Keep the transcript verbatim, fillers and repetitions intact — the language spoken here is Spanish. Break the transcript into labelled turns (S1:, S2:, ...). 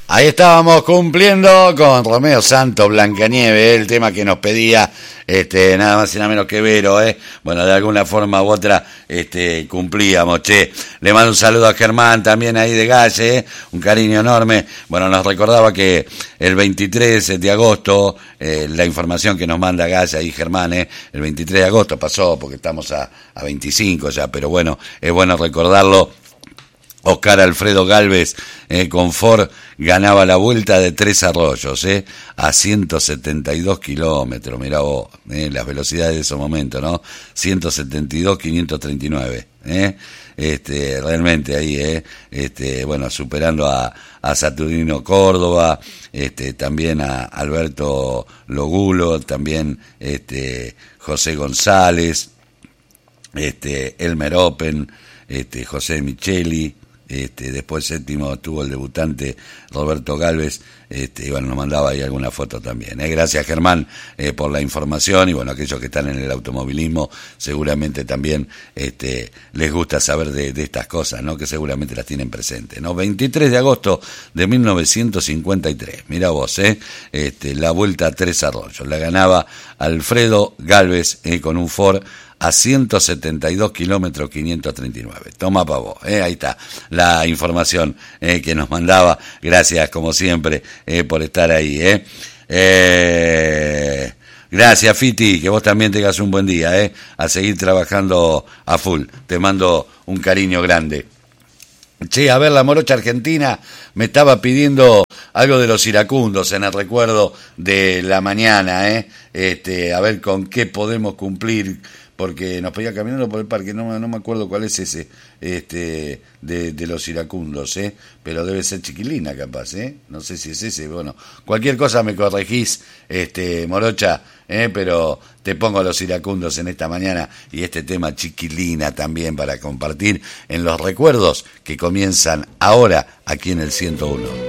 S1: Ahí estábamos cumpliendo con Romeo Santos, Blancanieves, el tema que nos pedía este, nada más y nada menos que Vero, ¿eh? Bueno, de alguna forma u otra este, cumplíamos, che. Le mando un saludo a Germán también ahí de Galle, ¿eh? Un cariño enorme. Bueno, nos recordaba que el veintitrés de agosto, eh, la información que nos manda Galle ahí Germán, ¿eh? El veintitrés de agosto pasó porque estamos a, a veinticinco ya, pero bueno, es bueno recordarlo. Oscar Alfredo Gálvez eh, con Ford ganaba la vuelta de Tres Arroyos eh, a ciento setenta y dos kilómetros, mirá vos, eh, las velocidades de esos momentos, ¿no? ciento setenta y dos, quinientos treinta y nueve, eh, este, realmente ahí, eh, este, bueno, superando a, a Saturnino Córdoba, este, también a Alberto Logulo, también este, José González, este, Elmer Open, este, José Micheli. Este, después séptimo tuvo el debutante Roberto Gálvez, este, y bueno, nos mandaba ahí alguna foto también. ¿eh? Gracias Germán eh, por la información, y bueno, aquellos que están en el automovilismo seguramente también este, les gusta saber de, de estas cosas, ¿no? Que seguramente las tienen presentes, ¿no? veintitrés de agosto de mil novecientos cincuenta y tres, mira vos, ¿eh? este, la vuelta a Tres Arroyos, la ganaba Alfredo Gálvez eh, con un Ford a ciento setenta y dos kilómetros, quinientos treinta y nueve. Toma pa' vos, eh, ahí está la información eh, que nos mandaba. Gracias, como siempre, eh, por estar ahí. Eh. Eh, gracias, Fiti, que vos también tengas un buen día. Eh, a seguir trabajando a full. Te mando un cariño grande. Che, a ver, la morocha argentina me estaba pidiendo algo de los iracundos en el recuerdo de la mañana, ¿eh? Este, a ver con qué podemos cumplir, porque nos pedía caminando por el parque, no, no me acuerdo cuál es ese, este, de, de los iracundos, ¿eh? Pero debe ser Chiquilina capaz, ¿eh? No sé si es ese, bueno, cualquier cosa me corregís, este, morocha, ¿eh? Pero te pongo los iracundos en esta mañana y este tema Chiquilina también para compartir en los recuerdos que comienzan ahora aquí en el ciento uno.